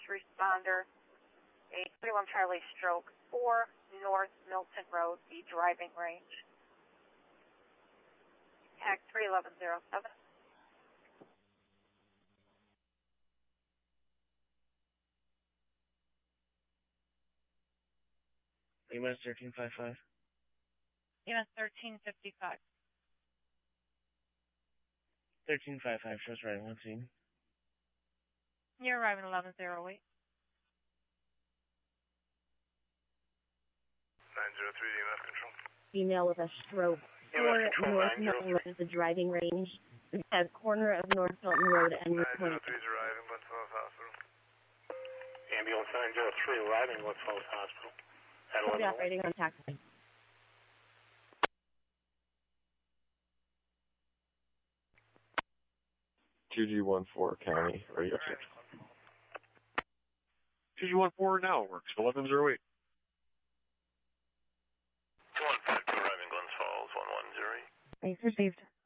responder, a 31 Charlie stroke, 4 North Milton Road, the driving range. TAC 31107. EMS 1355. EMS 1355. 1355 shows right on scene. You're arriving 1108. 903 EMS control. Female with a stroke. 4 North Milton Road is the driving range. At corner of North Milton Road and Route 20. 903 is arriving, Glens Falls Hospital. Ambulance 903 arriving, Glens Falls Hospital. At 11. Operating on taxi. G14 County radio check. 2G14 now works. 1108. 2152 arriving, Glens Falls 110. Base received.